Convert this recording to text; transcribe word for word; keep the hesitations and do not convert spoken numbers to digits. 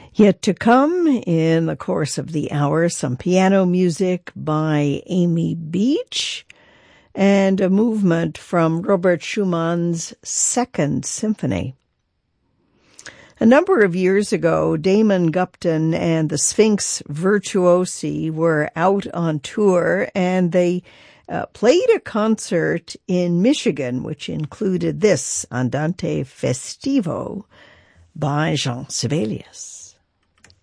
Yet to come in the course of the hour, some piano music by Amy Beach and a movement from Robert Schumann's Second Symphony. A number of years ago, Damon Gupton and the Sphinx Virtuosi were out on tour, and they uh, played a concert in Michigan, which included this Andante Festivo by Jean Sibelius.